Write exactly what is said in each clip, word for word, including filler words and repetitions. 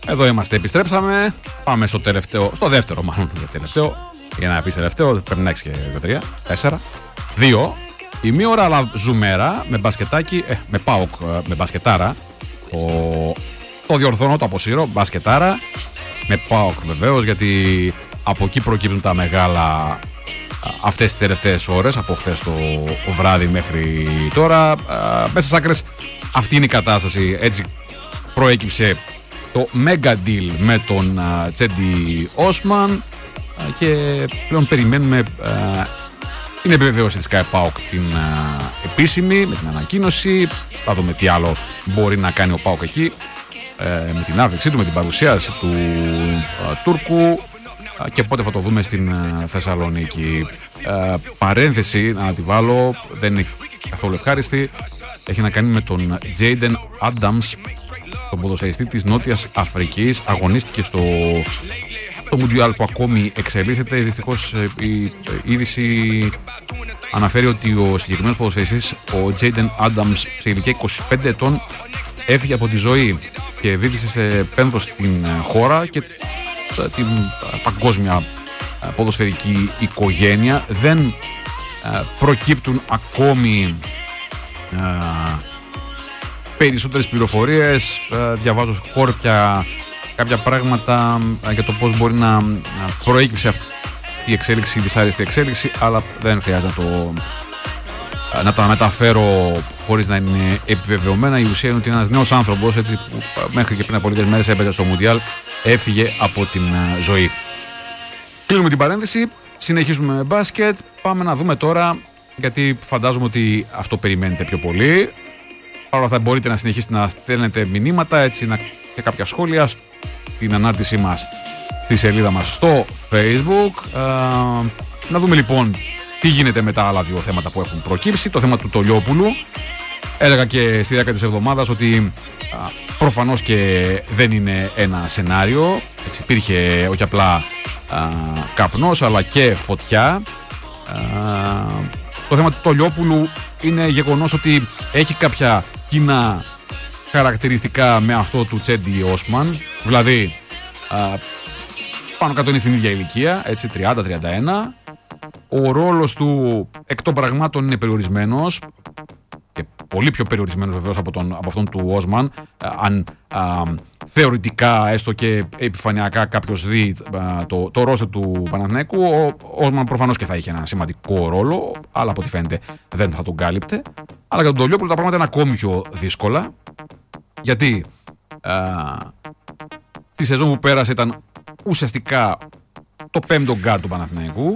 Εδώ είμαστε, επιστρέψαμε. Πάμε στο τελευταίο, στο δεύτερο μάλλον. Τελευταίο, για να πει τελευταίο, πρέπει να έχει και τρία, τέσσερα, δύο. Η μία ώρα, αλλά ζουμέρα με μπασκετάκι, ε, με ΠΑΟΚ, με μπασκετάρα. Το, το διορθώνω, το αποσύρω, μπασκετάρα. Με ΠΑΟΚ βεβαίως, γιατί από εκεί προκύπτουν τα μεγάλα αυτές τις τελευταίες ώρες, από χθες το βράδυ μέχρι τώρα. Μέσα στις άκρες αυτή είναι η κατάσταση. Έτσι προέκυψε το mega deal με τον Τσέντι Όσμαν και πλέον περιμένουμε την επιβεβαίωση της ΚΑΕ ΠΑΟΚ την επίσημη, με την ανακοίνωση. Θα δούμε τι άλλο μπορεί να κάνει ο ΠΑΟΚ εκεί, με την άφηξή του, με την παρουσίαση του Τούρκου, και πότε θα το δούμε στην Θεσσαλονίκη. Παρένθεση να τη βάλω, δεν είναι καθόλου ευχάριστη. Έχει να κάνει με τον Τζέιντεν Άνταμς, τον ποδοσφαιριστή της Νότιας Αφρικής. Αγωνίστηκε στο το Μουντιάλ που ακόμη εξελίσσεται. Δυστυχώς η είδηση αναφέρει ότι ο συγκεκριμένος ποδοσφαιριστής, ο Τζέιντεν Άνταμς, σε ηλικία είκοσι πέντε ετών, έφυγε από τη ζωή και βύθισε σε πένθος στην χώρα και την παγκόσμια ποδοσφαιρική οικογένεια. Δεν προκύπτουν ακόμη περισσότερες πληροφορίες. Διαβάζω σκόρπια κάποια πράγματα για το πώς μπορεί να προέκυψε αυτή η εξέλιξη, η δυσάρεστη εξέλιξη, αλλά δεν χρειάζεται να, το, να τα μεταφέρω χωρίς να είναι επιβεβαιωμένα. Η ουσία είναι ότι ένας νέος άνθρωπος, έτσι, που μέχρι και πριν από λίγες μέρες έπαιζε στο Μουντιάλ, έφυγε από την ζωή. Κλείνουμε την παρένθεση, συνεχίζουμε με μπάσκετ. Πάμε να δούμε τώρα, γιατί φαντάζομαι ότι αυτό περιμένετε πιο πολύ. Παρ' όλα αυτά μπορείτε να συνεχίσετε να στέλνετε μηνύματα, έτσι, να, και κάποια σχόλια στην ανάρτησή μας στη σελίδα μας στο Facebook. Α, να δούμε λοιπόν τι γίνεται με τα άλλα δύο θέματα που έχουν προκύψει. Το θέμα του Τολιόπουλου. Έλεγα και στη διάρκεια της εβδομάδας ότι α, προφανώς και δεν είναι ένα σενάριο. Έτσι, υπήρχε όχι απλά α, καπνός, αλλά και φωτιά. Α, το θέμα του Τολιόπουλου είναι γεγονός ότι έχει κάποια κοινά χαρακτηριστικά με αυτό του Τσέντι Όσμαν. Δηλαδή α, πάνω κάτω είναι στην ίδια ηλικία, έτσι, τριάντα τριάντα ένα. Ο ρόλος του εκ των πραγμάτων είναι περιορισμένος, και πολύ πιο περιορισμένος βεβαίως από, τον, από αυτόν του Όσμαν. Αν α, θεωρητικά, έστω και επιφανειακά, κάποιος δει α, το, το ρόστερ του Παναθηναϊκού, ο Όσμαν προφανώς και θα είχε ένα σημαντικό ρόλο, αλλά από ό,τι φαίνεται δεν θα τον κάλυπτε. Αλλά για τον Τολιόπουλο τα πράγματα είναι ακόμη πιο δύσκολα, γιατί α, στη σεζόν που πέρασε ήταν ουσιαστικά το πέμπτο γκάρ του Παναθηναϊκού,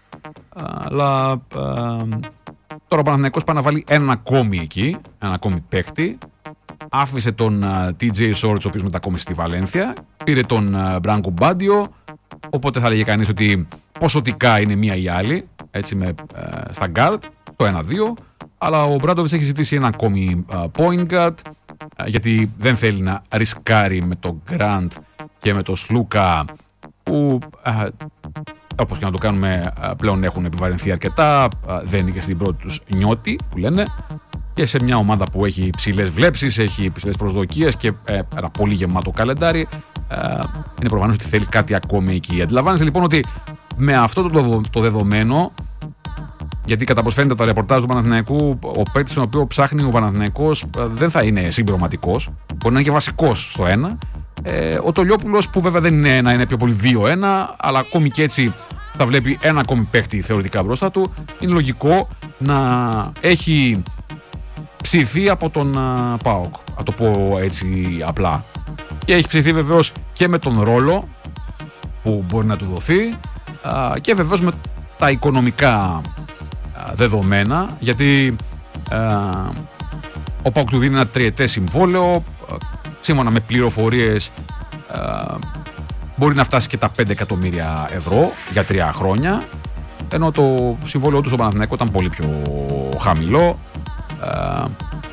αλλά α, τώρα ο Παναθηναϊκός πάει να βάλει έναν ακόμη εκεί, έναν ακόμη παίκτη. Άφησε τον τι τζέι Shorts, ο οποίος μετακόμισε στη Βαλένθια. Πήρε τον Μπράνκο Μπάντιο. Οπότε θα λέγε κανείς ότι ποσοτικά είναι μία ή άλλη, έτσι, με, uh, στα guard, το ένα δύο. Αλλά ο Μπράντοβιτς έχει ζητήσει ένα ακόμη uh, point guard, uh, γιατί δεν θέλει να ρισκάρει με τον Grant και με τον Σλούκα, που uh, όπως και να το κάνουμε πλέον έχουν επιβαρυνθεί αρκετά. Δεν είναι και στην πρώτη τους νιώτη που λένε, και σε μια ομάδα που έχει ψηλές βλέψεις, έχει ψηλές προσδοκίες και ε, ένα πολύ γεμάτο καλεντάρι, ε, είναι προφανώς ότι θέλει κάτι ακόμη εκεί. Αντιλαμβάνεσαι λοιπόν ότι με αυτό το, το δεδομένο, γιατί κατά πώς φαίνεται τα ρεπορτάζ του Παναθηναϊκού, ο παίκτης τον οποίο ψάχνει ο Παναθηναϊκός δεν θα είναι συμπληρωματικός, μπορεί να είναι και βασικός στο ένα. Ε, ο Τολιόπουλος, που βέβαια δεν είναι ένα, είναι πιο πολύ δύο ένα, αλλά ακόμη και έτσι θα βλέπει ένα ακόμη παίχτη θεωρητικά μπροστά του, είναι λογικό να έχει ψηθεί από τον uh, ΠΑΟΚ, να το πω έτσι απλά. Και έχει ψηθεί βεβαίως και με τον ρόλο που μπορεί να του δοθεί, uh, και βεβαίως με τα οικονομικά uh, δεδομένα, γιατί uh, ο ΠΑΟΚ του δίνει ένα τριετές συμβόλαιο. Σύμφωνα με πληροφορίες uh, μπορεί να φτάσει και τα πέντε εκατομμύρια ευρώ για τρία χρόνια, ενώ το συμβόλαιο του στο Παναθηναϊκό ήταν πολύ πιο χαμηλό. Uh,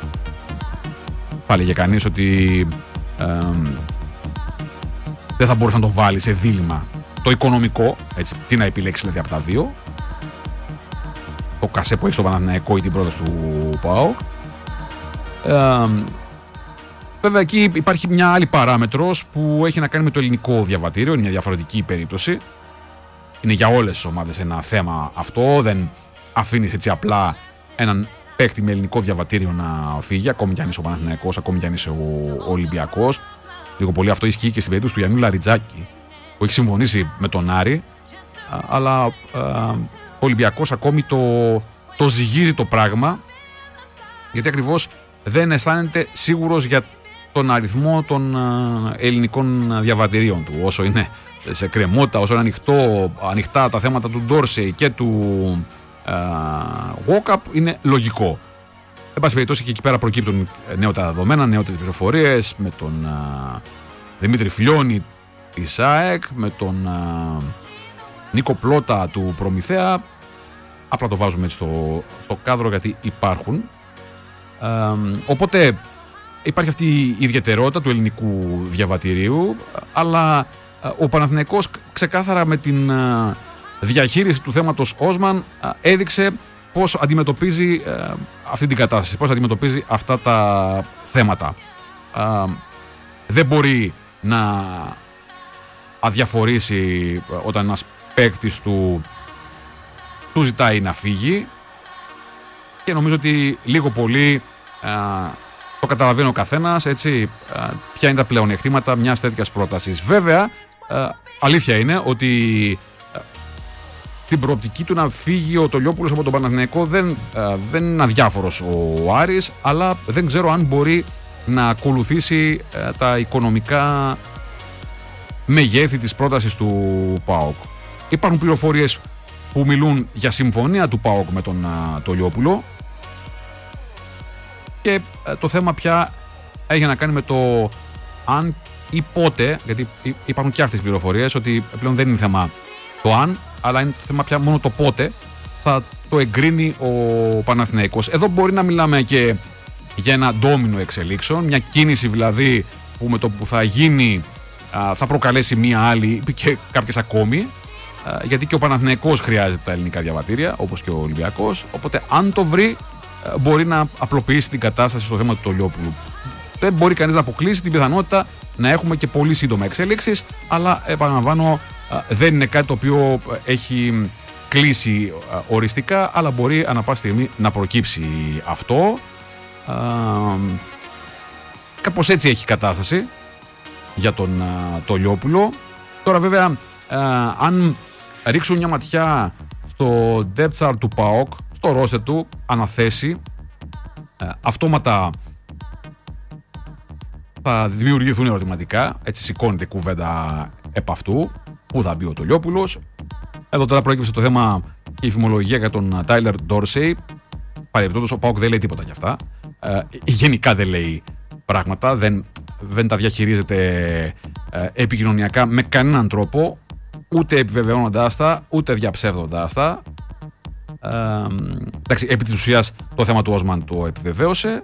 θα έλεγε κανείς ότι uh, δεν θα μπορούσε να το βάλει σε δίλημμα το οικονομικό, έτσι, τι να επιλέξει δηλαδή από τα δύο, το κασέ που έχει στο Παναθηναϊκό ή την πρόταση του ΠΑΟΚ. Uh, Βέβαια, εκεί υπάρχει μια άλλη παράμετρος που έχει να κάνει με το ελληνικό διαβατήριο. Είναι μια διαφορετική περίπτωση. Είναι για όλες τις ομάδες ένα θέμα αυτό. Δεν αφήνεις έτσι απλά έναν παίκτη με ελληνικό διαβατήριο να φύγει, ακόμη κι αν είσαι ο Παναθηναϊκός, ακόμη κι αν είσαι ο Ολυμπιακός. Λίγο πολύ αυτό ισχύει και στην περίπτωση του Γιαννού Λαριτζάκη, που έχει συμφωνήσει με τον Άρη, αλλά α, ο Ολυμπιακός ακόμη το, το ζυγίζει το πράγμα, γιατί ακριβώς δεν αισθάνεται σίγουρος για τον αριθμό των α, ελληνικών διαβατηρίων του. Όσο είναι σε κρεμότητα, όσο είναι ανοιχτό, ανοιχτά τα θέματα του Ντόρσεϊ και του Walkup, είναι λογικό. Εν πάση περιπτώσει, και εκεί πέρα προκύπτουν νέοτα δεδομένα, νέοτες πληροφορίες με τον α, Δημήτρη Φλιώνη της ΑΕΚ, με τον α, Νίκο Πλώτα του Προμηθέα. Απλά το βάζουμε έτσι στο, στο κάδρο γιατί υπάρχουν. Α, οπότε υπάρχει αυτή η ιδιαιτερότητα του ελληνικού διαβατηρίου, αλλά α, ο Παναθηναϊκός ξεκάθαρα με την α, διαχείριση του θέματος Όσμαν α, έδειξε πώς αντιμετωπίζει α, αυτή την κατάσταση, πώς αντιμετωπίζει αυτά τα θέματα. Α, δεν μπορεί να αδιαφορήσει όταν ένας παίκτης του του ζητάει να φύγει, και νομίζω ότι λίγο πολύ α, το καταλαβαίνει ο καθένας, έτσι, α, ποια είναι τα πλεονεκτήματα μιας τέτοιας πρότασης. Βέβαια, α, αλήθεια είναι ότι α, την προοπτική του να φύγει ο Τολιόπουλος από τον Παναθηναϊκό δεν, α, δεν είναι αδιάφορος ο Άρης, αλλά δεν ξέρω αν μπορεί να ακολουθήσει α, τα οικονομικά μεγέθη της πρότασης του ΠΑΟΚ. Υπάρχουν πληροφορίες που μιλούν για συμφωνία του ΠΑΟΚ με τον α, Τολιόπουλο, και α, το θέμα πια έχει να κάνει με το αν ή πότε, γιατί υπάρχουν και αυτές τις πληροφορίες ότι πλέον δεν είναι θέμα το αν, αλλά είναι θέμα πια μόνο το πότε θα το εγκρίνει ο Παναθηναϊκός. Εδώ μπορεί να μιλάμε και για ένα ντόμινο εξελίξεων, μια κίνηση δηλαδή που με το που θα γίνει α, θα προκαλέσει μία άλλη και κάποιες ακόμη, α, γιατί και ο Παναθηναϊκός χρειάζεται τα ελληνικά διαβατήρια, όπως και ο Ολυμπιακός, οπότε αν το βρει α, μπορεί να απλοποιήσει την κατάσταση στο θέμα του Τολιόπουλου. Δεν μπορεί κανείς να αποκλείσει την πιθανότητα να έχουμε και πολύ σύντομα εξέλιξεις, αλλά επαναλαμβάνω, α, δεν είναι κάτι το οποίο έχει κλείσει α, οριστικά, αλλά μπορεί ανά πάση στιγμή να προκύψει αυτό. Α, κάπως έτσι έχει κατάσταση για τον α, Τολιόπουλο. Τώρα βέβαια, α, αν ρίξουν μια ματιά στο depth chart του ΠΑΟΚ, στο roster του αναθέσει, α, αυτόματα θα δημιουργηθούν ερωτηματικά. Έτσι σηκώνεται κουβέντα επ' αυτού. Πού θα μπει ο Τολιόπουλος? Εδώ τώρα προέκυψε το θέμα και η φημολογία για τον Τάιλερ Ντόρσεϊ. Παρεμπιπτόντως, ο ΠΑΟΚ δεν λέει τίποτα γι' αυτά. Ε, γενικά δεν λέει πράγματα, δεν, δεν τα διαχειρίζεται ε, επικοινωνιακά με κανέναν τρόπο, ούτε επιβεβαιώνοντάς τα, ούτε διαψεύδοντάς τα. Ε, εντάξει, επί της ουσίας το θέμα του Όσμαν το επιβεβαίωσε,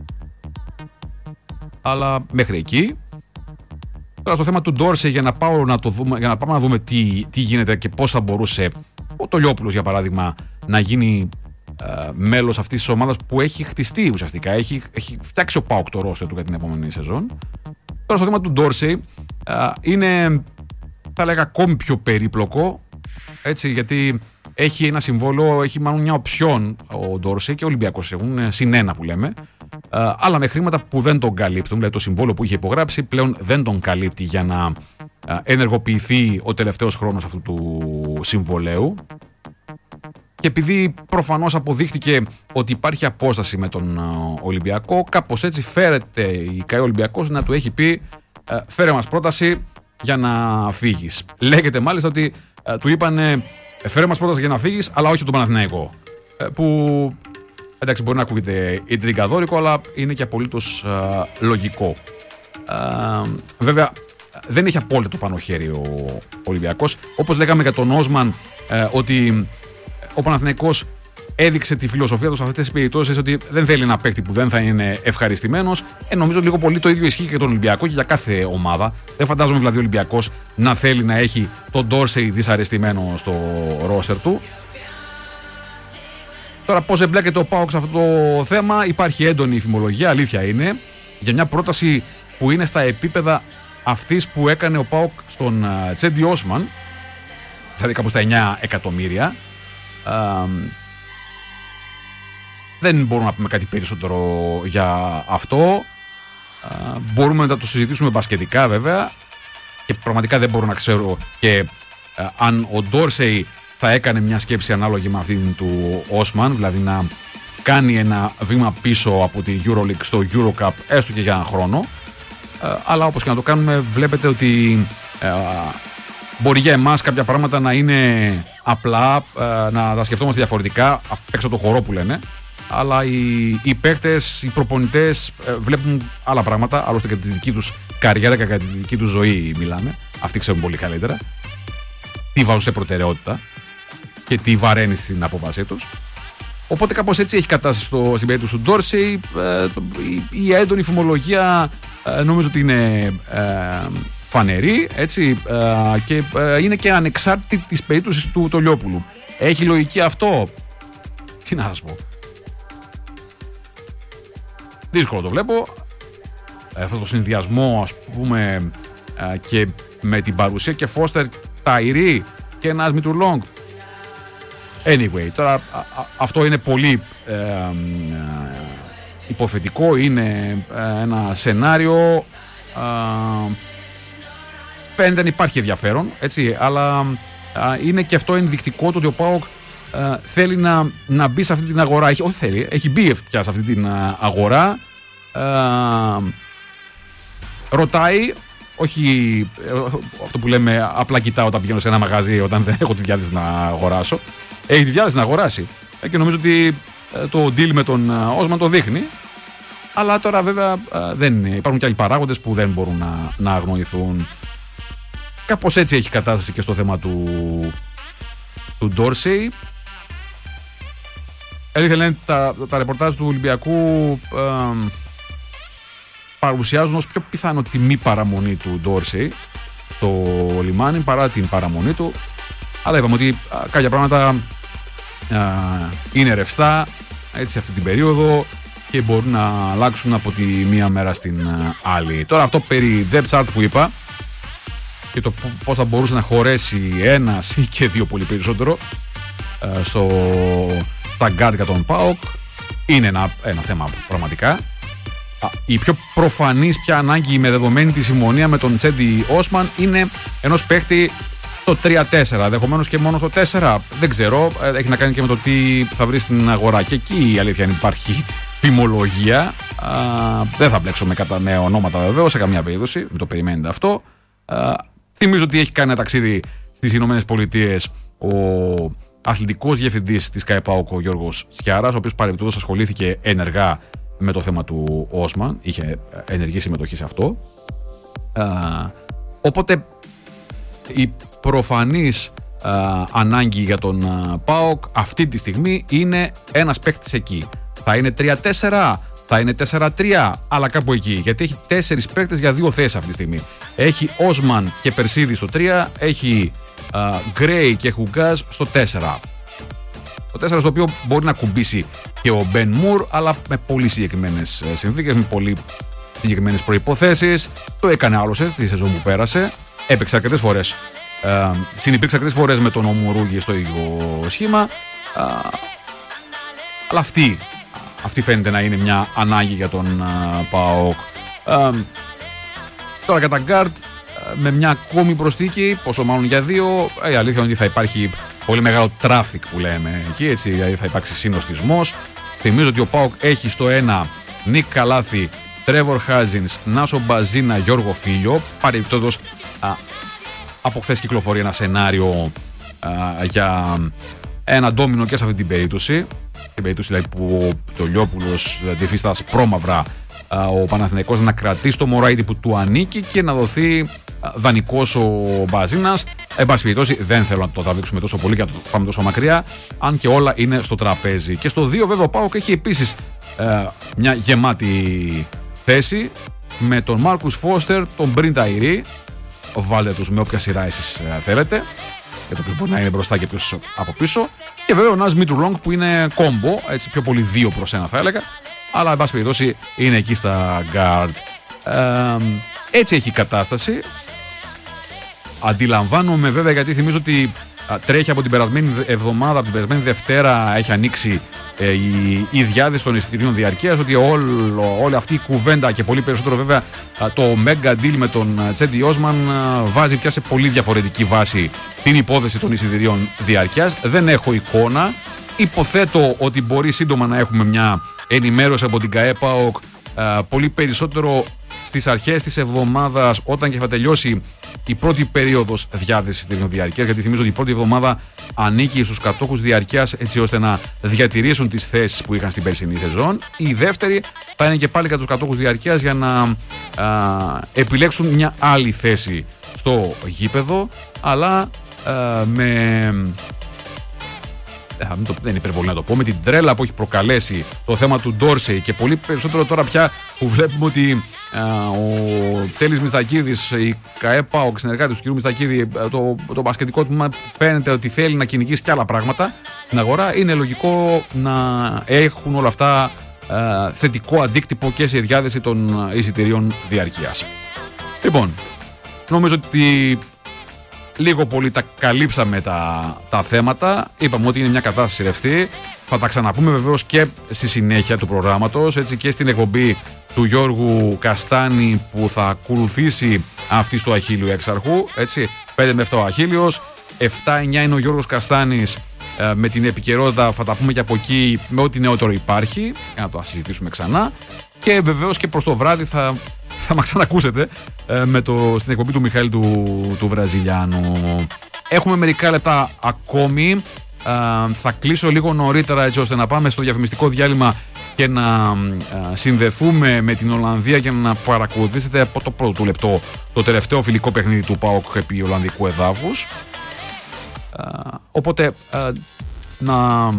αλλά μέχρι εκεί. Τώρα στο θέμα του Ντόρσεϊ, για να, πάω να το δούμε, για να πάμε να δούμε τι, τι γίνεται και πώς θα μπορούσε ο Τολιόπουλος, για παράδειγμα, να γίνει Uh, μέλος αυτής της ομάδας που έχει χτιστεί ουσιαστικά. Έχει, έχει φτιάξει ο ΠΑΟΚ το ρόστερ του για την επόμενη σεζόν. Τώρα στο θέμα του Ντόρσεϊ uh, είναι, θα λέγα, ακόμη πιο περίπλοκο, έτσι, γιατί έχει ένα συμβόλαιο, έχει μάλλον μια οψιόν ο Ντόρσεϊ, και ο Ολυμπιακός έχουν συνένα που λέμε, uh, αλλά με χρήματα που δεν τον καλύπτουν. Δηλαδή το συμβόλαιο που είχε υπογράψει πλέον δεν τον καλύπτει για να uh, ενεργοποιηθεί ο τελευταίος χρόνος αυτού του συμβολαίου. Και επειδή προφανώς αποδείχτηκε ότι υπάρχει απόσταση με τον Ολυμπιακό, κάπως έτσι φέρεται η ΚΑΕ Ολυμπιακός να του έχει πει φέρε μας πρόταση για να φύγεις. Λέγεται μάλιστα ότι του είπανε φέρε μας πρόταση για να φύγεις, αλλά όχι τον Παναθηναϊκό. Που εντάξει, μπορεί να ακούγεται ιντριγκαδόρικο, αλλά είναι και απολύτως λογικό. Βέβαια, δεν έχει απόλυτο πάνω χέρι ο Ολυμπιακός. Όπως λέγαμε για τον Όσμαν, ότι ο Παναθηναϊκός έδειξε τη φιλοσοφία του σε αυτές τις περιπτώσεις, ότι δεν θέλει ένα παίκτη που δεν θα είναι ευχαριστημένος. Ε, νομίζω λίγο πολύ το ίδιο ισχύει και για τον Ολυμπιακό και για κάθε ομάδα. Δεν φαντάζομαι δηλαδή ο Ολυμπιακός να θέλει να έχει τον Ντόρσεϊ δυσαρεστημένο στο ρόστερ του. Τώρα, πώς εμπλέκεται ο ΠΑΟΚ σε αυτό το θέμα? Υπάρχει έντονη φημολογία, αλήθεια είναι. για μια πρόταση που είναι στα επίπεδα αυτής που έκανε ο ΠΑΟΚ στον Τσέντι Όσμαν, δηλαδή κάπου στα εννιά εκατομμύρια. Α, δεν μπορούμε να πούμε κάτι περισσότερο για αυτό. Α, μπορούμε να το συζητήσουμε μπασκετικά βέβαια και πραγματικά δεν μπορώ να ξέρω και α, αν ο Ντόρσεϊ θα έκανε μια σκέψη ανάλογη με αυτήν του Όσμαν, δηλαδή να κάνει ένα βήμα πίσω από τη EuroLeague στο EuroCup έστω και για έναν χρόνο. Α, αλλά όπως και να το κάνουμε βλέπετε ότι α, μπορεί για εμάς κάποια πράγματα να είναι απλά, α, να τα σκεφτόμαστε διαφορετικά απ' έξω το χορό που λένε, αλλά οι, οι παίκτες, οι προπονητές βλέπουν άλλα πράγματα, άλλωστε και τη δική τους καριέρα και τη δική τους ζωή μιλάμε, αυτοί ξέρουν πολύ καλύτερα τι βάζουν σε προτεραιότητα και τι βαραίνει στην απόφασή τους. Οπότε κάπως έτσι έχει κατάσταση στο, στην περίπτωση του Ντόρσεϊ. Ε, η, η έντονη φημολογία ε, νομίζω ότι είναι ε, φανερή, έτσι, ε, και ε, είναι και ανεξάρτητη της περίπτωσης του Τολιόπουλου. Έχει λογική αυτό? Τι να σας πω. Δύσκολο το βλέπω. Ε, αυτό το συνδυασμό, ας πούμε, ε, και με την παρουσία και Φώστερ, Ταϊρή και ένας Μιτουρλόγκ. Anyway, τώρα α, α, αυτό είναι πολύ ε, ε, υποθετικό, είναι ε, ένα σενάριο, ε, φαίνεται να υπάρχει ενδιαφέρον, έτσι, αλλά ε, είναι και αυτό ενδεικτικό το ότι ο ΠΑΟΚ ε, θέλει να, να μπει σε αυτή την αγορά, έχει, όχι θέλει, έχει μπει πια σε αυτή την αγορά, ε, ρωτάει, όχι ε, αυτό που λέμε απλά κοιτάω όταν πηγαίνω σε ένα μαγαζί όταν δεν έχω τη διάθεση να αγοράσω. Έχει τη διάθεση να αγοράσει ε, και νομίζω ότι ε, το deal με τον Όσμαν το δείχνει. Αλλά τώρα βέβαια ε, δεν είναι. Υπάρχουν και άλλοι παράγοντες που δεν μπορούν να, να αγνοηθούν. Κάπως έτσι έχει κατάσταση και στο θέμα του, του Ντόρσεϊ. Αλήθεια λένε τα, τα ρεπορτάζ του Ολυμπιακού ε, παρουσιάζουν ως πιο πιθανό τιμή παραμονή του Ντόρσεϊ στο λιμάνι παρά την παραμονή του. Αλλά είπαμε ότι α, κάποια πράγματα α, είναι ρευστά, έτσι, αυτή την περίοδο και μπορούν να αλλάξουν από τη μία μέρα στην α, άλλη. Τώρα αυτό περί depth chart που είπα και το πώς θα μπορούσε να χωρέσει ένας ή και δύο πολύ περισσότερο α, στο τα guard για τον ΠΑΟΚ είναι ένα, ένα θέμα πραγματικά. Α, η πιο προφανής πια ανάγκη με δεδομένη τη συμφωνία με τον Τσέντι Όσμαν είναι ενός παίχτη το τρία τέσσερα, δεχομένως και μόνο το τέσσερα, δεν ξέρω, έχει να κάνει και με το τι θα βρει στην αγορά. Και εκεί η αλήθεια αν υπάρχει φημολογία. Α, δεν θα μπλέξω με, κατά, με ονόματα βεβαίως σε καμία περίπτωση, μην το περιμένετε αυτό. Α, θυμίζω ότι έχει κάνει ένα ταξίδι στις Ηνωμένες Πολιτείες ο αθλητικός διευθυντής της ΚΑΕΠΑΟΚ, ο Γιώργος Σιάρας, ο οποίος παρεμπιπτόντως ασχολήθηκε ενεργά με το θέμα του Όσμαν, είχε ενεργή συμμετοχή σε αυτό. Α, οπότε η προφανής α, ανάγκη για τον α, ΠΑΟΚ αυτή τη στιγμή είναι ένας παίκτης εκεί. Θα είναι τρία τέσσερα, θα είναι τέσσερα τρία, αλλά κάπου εκεί. Γιατί έχει τέσσερις παίκτες για δύο θέσεις αυτή τη στιγμή. Έχει Όσμαν και Περσίδη στο τρία, έχει Γκρέι και Χουγκάζ στο τέσσερα. Το τέσσερα στο οποίο μπορεί να κουμπίσει και ο Μπεν Μουρ, αλλά με πολύ συγκεκριμένες συνθήκες, με πολύ συγκεκριμένες προϋποθέσεις. Το έκανε άλλωστε στη σεζόν που πέρασε. Έπαιξε αρκετές φορές. Ε, συνυπήρξε αρκετές φορές με τον Ομουρούγη στο ίδιο σχήμα. Ε, αλλά αυτή, αυτή φαίνεται να είναι μια ανάγκη για τον uh, ΠΑΟΚ. Ε, τώρα για τα γκάρτ, με μια ακόμη προσθήκη, πόσο μάλλον για δύο, ε, η αλήθεια είναι ότι θα υπάρχει πολύ μεγάλο traffic που λέμε εκεί, έτσι, δηλαδή θα υπάρξει συνοστισμός. Θυμίζω ότι ο ΠΑΟΚ έχει στο ένα Νίκ Καλάθη, Τρέβορ Χάζινς, Νάσο Μπαζίνα, Γιώργο Φίλιο. Παρεμπιπτόντως, από χθες κυκλοφορεί ένα σενάριο α, για ένα ντόμινο και σε αυτή την περίπτωση. Την περίπτωση δηλαδή, που το Λιόπουλος αντιφύστα σπρώμαυρα α, ο Παναθηναϊκός να κρατήσει το Μωράιδη που του ανήκει και να δοθεί α, δανεικός ο Μπαζίνας. Εν πάση περιπτώσει, δεν θέλω να το τραβήξουμε τόσο πολύ και να το πάμε τόσο μακριά, αν και όλα είναι στο τραπέζι. Και στο δύο, βέβαια, ο ΠΑΟΚ έχει επίσης α, μια γεμάτη θέση με τον Μάρκους Φώστερ, τον Μπριν Ταϊρή. Βάλτε τους με όποια σειρά εσείς θέλετε, για το οποίο μπορεί να είναι μπροστά και ποιος από πίσω. Και βέβαια ο Νάζ Μιτουρλόγκ που είναι κόμπο, έτσι πιο πολύ δύο προς ένα θα έλεγα, αλλά εν πάση περιπτώσει είναι εκεί στα guard. Ε, έτσι έχει η κατάσταση. Αντιλαμβάνομαι βέβαια, γιατί θυμίζω ότι α, τρέχει από την περασμένη εβδομάδα, από την περασμένη Δευτέρα έχει ανοίξει ε, η, η διάδυση των εισιτηρίων διαρκείας, ότι όλο, όλη αυτή η κουβέντα και πολύ περισσότερο βέβαια α, το mega deal με τον Τσέντι Όσμαν βάζει πια σε πολύ διαφορετική βάση την υπόθεση των εισιτηρίων διαρκείας. Δεν έχω εικόνα. Υποθέτω ότι μπορεί σύντομα να έχουμε μια ενημέρωση από την ΚΑΕΠΑΟΚ, πολύ περισσότερο στις αρχές της εβδομάδας, όταν και θα τελειώσει η πρώτη περίοδος διάθεσης εισιτηρίων διαρκείας, γιατί θυμίζω ότι η πρώτη εβδομάδα ανήκει στους κατόχους διαρκείας έτσι ώστε να διατηρήσουν τις θέσεις που είχαν στην περσινή σεζόν. Η δεύτερη θα είναι και πάλι για τους κατόχους διαρκείας για να α, επιλέξουν μια άλλη θέση στο γήπεδο, αλλά α, με... δεν είναι υπερβολή να το πω, με την τρέλα που έχει προκαλέσει το θέμα του Ντόρσεϊ και πολύ περισσότερο τώρα πια που βλέπουμε ότι α, ο Τέλης Μιστακίδης, η ΚΑΕΠΑΟΚ, συνεργάτη του κ. Μιστακίδη, το, το μπασκετικό τμήμα φαίνεται ότι θέλει να κυνηγήσει και άλλα πράγματα στην αγορά. Είναι λογικό να έχουν όλα αυτά α, θετικό αντίκτυπο και σε διάδεση των εισιτηρίων διαρκείας. Λοιπόν, νομίζω ότι λίγο πολύ τα καλύψαμε τα, τα θέματα. Είπαμε ότι είναι μια κατάσταση ρευστή. Θα τα ξαναπούμε βεβαίως και στη συνέχεια του προγράμματος, έτσι και στην εκπομπή του Γιώργου Καστάνη που θα ακολουθήσει αυτή του Αχίλιου Έξαρχου. Έτσι, πέντε με επτά ο Αχίλιος, επτά εννιά είναι ο Γιώργος Καστάνης ε, με την επικαιρότητα. Θα τα πούμε και από εκεί με ό,τι νεότερο υπάρχει, για να το συζητήσουμε ξανά. Και βεβαίως και προς το βράδυ θα, θα μας ξανακούσετε ε, με το, στην εκπομπή του Μιχαήλ του, του Βραζιλιάνου. Έχουμε μερικά λεπτά ακόμη. Ε, θα κλείσω λίγο νωρίτερα έτσι ώστε να πάμε στο διαφημιστικό διάλειμμα και να ε, συνδεθούμε με την Ολλανδία και να παρακολουθήσετε από το πρώτο του λεπτό το τελευταίο φιλικό παιχνίδι του ΠΑΟΚ επί Ολλανδικού εδάφους. Ε, οπότε ε, να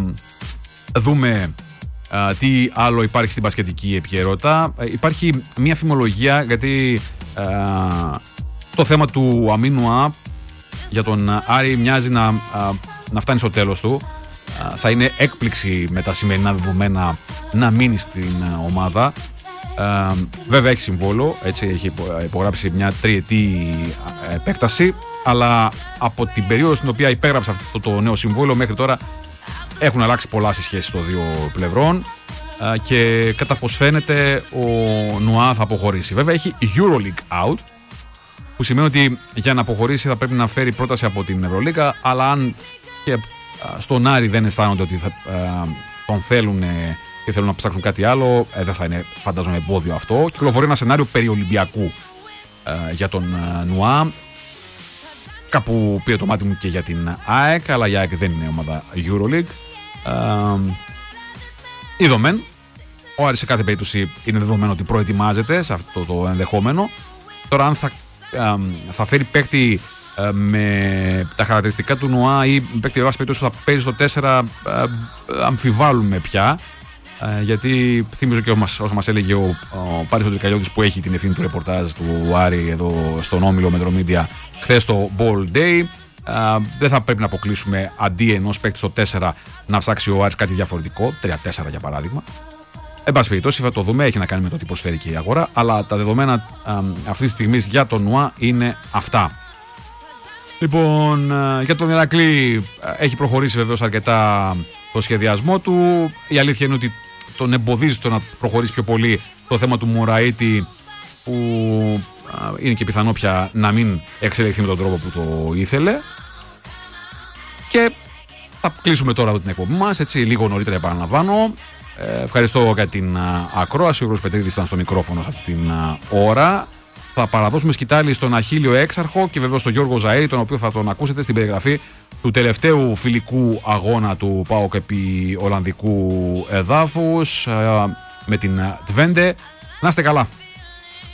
δούμε Uh, τι άλλο υπάρχει στην μπασκετική επικαιρότητα. Uh, υπάρχει μια φημολογία γιατί uh, το θέμα του Αμίνουα για τον uh, Άρη μοιάζει να, uh, να φτάνει στο τέλος του. Uh, θα είναι έκπληξη με τα σημερινά δεδομένα να μείνει στην uh, ομάδα. Uh, βέβαια έχει συμβόλο, έτσι, έχει υπογράψει μια τριετή uh, επέκταση, αλλά από την περίοδο στην οποία υπέγραψε αυτό το νέο συμβόλο μέχρι τώρα έχουν αλλάξει πολλά στις σχέσεις των δύο πλευρών και κατά πως φαίνεται ο Νουά θα αποχωρήσει. Βέβαια έχει EuroLeague out, που σημαίνει ότι για να αποχωρήσει θα πρέπει να φέρει πρόταση από την Ευρωλίγα, αλλά αν και στον Άρη δεν αισθάνονται ότι θα, τον θέλουν και θέλουν να ψάξουν κάτι άλλο, δεν θα είναι φαντάζομαι εμπόδιο αυτό. Κυκλοφορεί ένα σενάριο περί Ολυμπιακού για τον Νουά. Κάπου πήρε το μάτι μου και για την ΑΕΚ, αλλά η ΑΕΚ δεν είναι ομάδα EuroLeague. Ε, είδομεν. Ο Άρης σε κάθε περίπτωση είναι δεδομένο ότι προετοιμάζεται σε αυτό το ενδεχόμενο. Τώρα αν θα, ε, θα φέρει παίκτη ε, με τα χαρακτηριστικά του Νουά ή παίκτη με βάση περίπτωση που θα παίζει στο τέσσερα, ε, αμφιβάλλουμε πια. Ε, γιατί θύμιζω και όσο μας έλεγε ο, ο Πάρης Τρικαλιώτης που έχει την ευθύνη του ρεπορτάζ του Άρη εδώ στον Όμιλο Μετρομίντια χθες το Ball Day, ε, δεν θα πρέπει να αποκλείσουμε αντί ενός παίκτη στο τέσσερα να ψάξει ο Άρης κάτι διαφορετικό, τρία τέσσερα για παράδειγμα. Εν πάση περιπτώσει θα το δούμε, έχει να κάνει με το τι προσφέρει και η αγορά, αλλά τα δεδομένα ε, αυτή τη στιγμή για τον Νουά είναι αυτά. Λοιπόν, ε, για τον Ηρακλή ε, έχει προχωρήσει βεβαίως αρκετά το σχεδιασμό του. Η αλήθεια είναι ότι τον εμποδίζει το να προχωρήσει πιο πολύ το θέμα του Μωραΐτη, που α, είναι και πιθανό πια να μην εξελιχθεί με τον τρόπο που το ήθελε. Και θα κλείσουμε τώρα την εκπομπή μας, έτσι λίγο νωρίτερα επαναλαμβάνω. Ε, ευχαριστώ για την α, ακρόαση. Ο Γιώργος Πετρίδης ήταν στο μικρόφωνο σε αυτή την α, ώρα. Θα παραδώσουμε σκητάλη στον Αχίλιο Έξαρχο και βεβαίως στον Γιώργο Ζαΐρη, τον οποίο θα τον ακούσετε στην περιγραφή του τελευταίου φιλικού αγώνα του ΠΑΟΚ επί Ολλανδικού εδάφους με την Twente. Να είστε καλά.